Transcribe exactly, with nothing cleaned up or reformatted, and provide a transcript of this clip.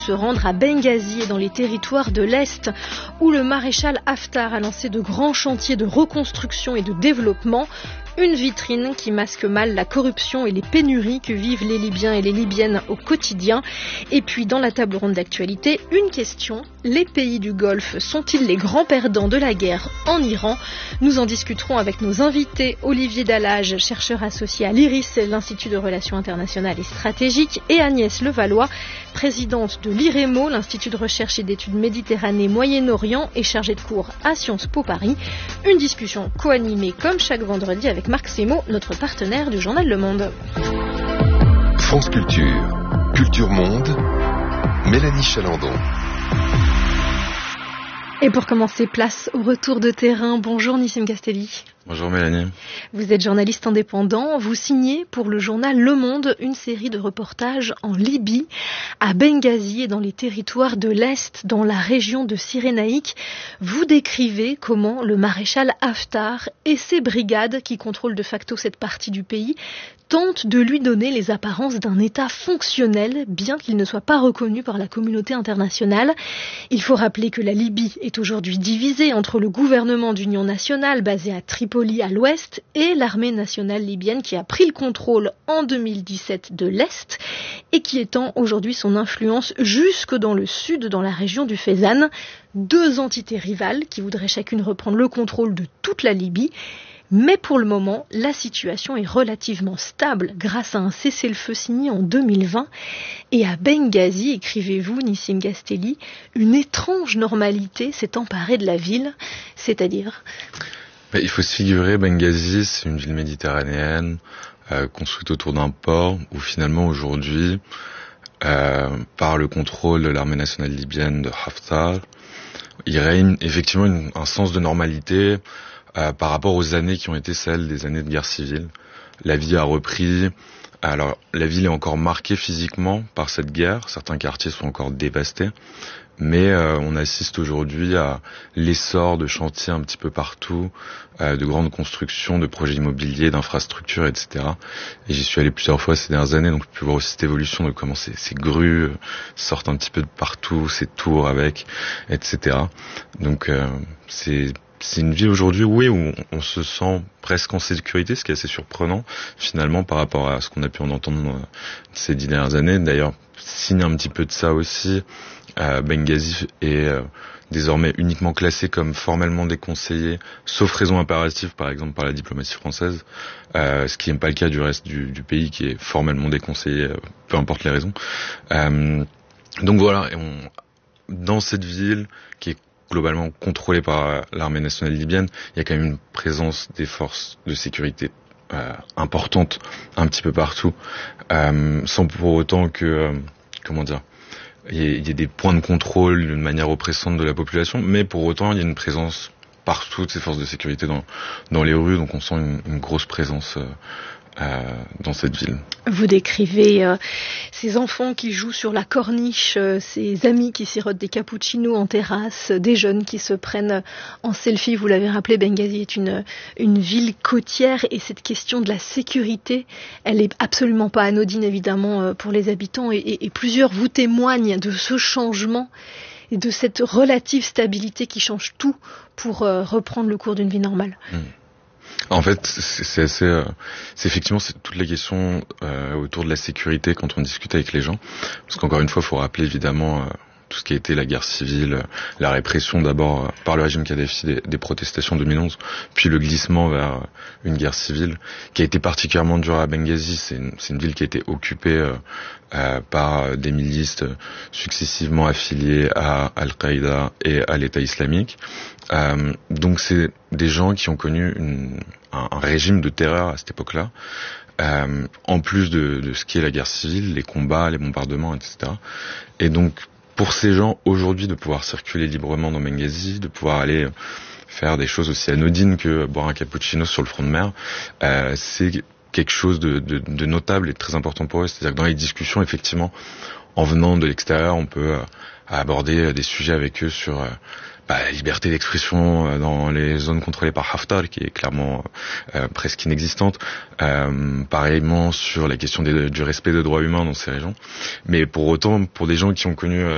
se rendre à Benghazi et dans les territoires de l'Est où le maréchal Haftar a lancé de grands chantiers de reconstruction et de développement. Une vitrine qui masque mal la corruption et les pénuries que vivent les Libyens et les Libyennes au quotidien. Et puis dans la table ronde d'actualité, une question. Les pays du Golfe sont-ils les grands perdants de la guerre en Iran ? Nous en discuterons avec nos invités. Olivier Dallage, chercheur associé à l'I R I S, l'Institut de Relations Internationales et Stratégiques, et Agnès Levallois, présidente de l'I R E M O, l'Institut de Recherche et d'Études Méditerranée Moyen-Orient, et chargée de cours à Sciences Po Paris. Une discussion co-animée comme chaque vendredi avec Marc Semo, notre partenaire du journal Le Monde. France Culture, Culture Monde, Mélanie Chalandon. Et pour commencer, place au retour de terrain. Bonjour Nissim Castelli. Bonjour Mélanie. Vous êtes journaliste indépendant. Vous signez pour le journal Le Monde une série de reportages en Libye, à Benghazi et dans les territoires de l'Est, dans la région de Cyrénaïque. Vous décrivez comment le maréchal Haftar et ses brigades, qui contrôlent de facto cette partie du pays, tentent de lui donner les apparences d'un État fonctionnel, bien qu'il ne soit pas reconnu par la communauté internationale. Il faut rappeler que la Libye est aujourd'hui divisée entre le gouvernement d'union nationale basé à Tripoli à l'ouest et l'armée nationale libyenne qui a pris le contrôle en deux mille dix-sept de l'Est et qui étend aujourd'hui son influence jusque dans le sud, dans la région du Fezzan. Deux entités rivales qui voudraient chacune reprendre le contrôle de toute la Libye. Mais pour le moment, la situation est relativement stable grâce à un cessez-le-feu signé en deux mille vingt. Et à Benghazi, écrivez-vous, Nissim Castelli, une étrange normalité s'est emparée de la ville, c'est-à-dire... Il faut se figurer, Benghazi, c'est une ville méditerranéenne euh, construite autour d'un port où finalement aujourd'hui, euh, par le contrôle de l'armée nationale libyenne de Haftar, il règne effectivement une, un sens de normalité euh, par rapport aux années qui ont été celles des années de guerre civile. La vie a repris. Alors, la ville est encore marquée physiquement par cette guerre. Certains quartiers sont encore dévastés. Mais euh, on assiste aujourd'hui à l'essor de chantiers un petit peu partout, euh, de grandes constructions, de projets immobiliers, d'infrastructures, et cetera. Et j'y suis allé plusieurs fois ces dernières années, donc j'ai pu voir aussi cette évolution de comment ces, ces grues euh, sortent un petit peu de partout, ces tours avec, et cetera. Donc euh, c'est... C'est une ville aujourd'hui, oui, où on se sent presque en sécurité, ce qui est assez surprenant, finalement, par rapport à ce qu'on a pu en entendre ces dix dernières années. D'ailleurs, signe un petit peu de ça aussi, euh, Benghazi est euh, désormais uniquement classé comme formellement déconseillé, sauf raison impérative, par exemple, par la diplomatie française, euh, ce qui n'est pas le cas du reste du, du pays, qui est formellement déconseillé, euh, peu importe les raisons. Euh, donc voilà, et on, dans cette ville, qui est globalement contrôlée par l'armée nationale libyenne, il y a quand même une présence des forces de sécurité euh, importante un petit peu partout, euh, sans pour autant que, euh, comment dire, il y, ait, il y ait des points de contrôle d'une manière oppressante de la population, mais pour autant il y a une présence partout de ces forces de sécurité dans, dans les rues, donc on sent une, une grosse présence euh, Euh, dans cette ville. Vous décrivez euh, ces enfants qui jouent sur la corniche, euh, ces amis qui sirotent des cappuccinos en terrasse, euh, des jeunes qui se prennent en selfie. Vous l'avez rappelé, Benghazi est une, une ville côtière et cette question de la sécurité, elle est absolument pas anodine évidemment euh, pour les habitants et, et, et plusieurs vous témoignent de ce changement et de cette relative stabilité qui change tout pour euh, reprendre le cours d'une vie normale. Mmh. En fait, c'est assez, euh, c'est effectivement c'est toutes les questions euh, autour de la sécurité quand on discute avec les gens, parce qu'encore une fois, il faut rappeler évidemment euh, tout ce qui a été la guerre civile, euh, la répression d'abord euh, par le régime Kadhafi des, des protestations de deux mille onze, puis le glissement vers euh, une guerre civile qui a été particulièrement dure à Benghazi. C'est une, c'est une ville qui a été occupée euh, euh, par des milices euh, successivement affiliées à Al-Qaïda et à l'État islamique. Euh, donc c'est des gens qui ont connu une, un, un régime de terreur à cette époque-là, euh, en plus de, de ce qui est la guerre civile, les combats, les bombardements, et cetera. Et donc pour ces gens aujourd'hui de pouvoir circuler librement dans Benghazi, de pouvoir aller faire des choses aussi anodines que boire un cappuccino sur le front de mer, euh, c'est quelque chose de, de, de notable et de très important pour eux. C'est-à-dire que dans les discussions, effectivement, en venant de l'extérieur, on peut euh, aborder des sujets avec eux sur euh, bah, la liberté d'expression euh, dans les zones contrôlées par Haftar, qui est clairement euh, presque inexistante. Euh, pareillement sur la question des, du respect des droits humains dans ces régions. Mais pour autant, pour des gens qui ont connu euh,